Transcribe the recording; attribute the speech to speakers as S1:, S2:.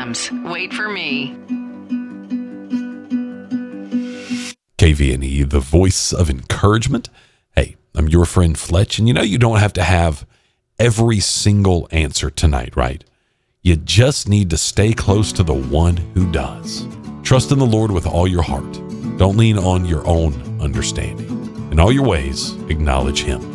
S1: Jams. Wait for me.
S2: KVNE, the voice of encouragement. Hey, I'm your friend Fletch, and you don't have to have every single answer tonight, right? You just need to stay close to the one who does. Trust in the Lord with all your heart. Don't lean on your own understanding. In all your ways, acknowledge him,